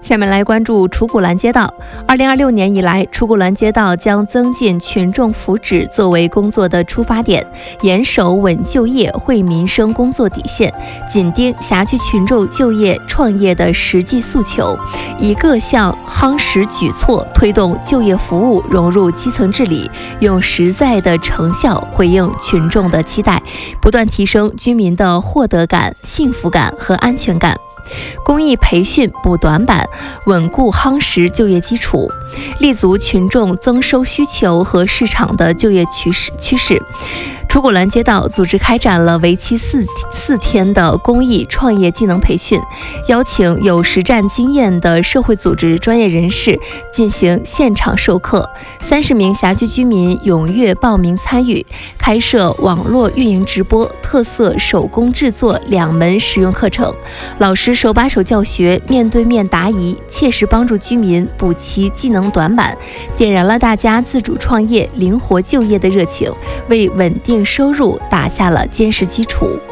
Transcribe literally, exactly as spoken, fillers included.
下面来关注楚古兰街道。二零二六年以来，楚古兰街道将增进群众福祉作为工作的出发点，严守稳就业、惠民生工作底线，紧盯辖区群众就业创业的实际诉求，以各项夯实举措推动就业服务融入基层治理，用实在的成效回应群众的期待，不断提升居民的获得感、幸福感和安全感。公益培训补短板，稳固夯实就业基础，立足群众增收需求和市场的就业趋势趋势。楚古兰街道组织开展了为期四四天的公益创业技能培训，邀请有实战经验的社会组织专业人士进行现场授课，三十名辖区居民踊跃报名参与，开设网络运营直播、特色手工制作两门实用课程，老师手把手教学，面对面答疑，切实帮助居民补齐技能短板，点燃了大家自主创业、灵活就业的热情，为稳定收入打下了坚实基础。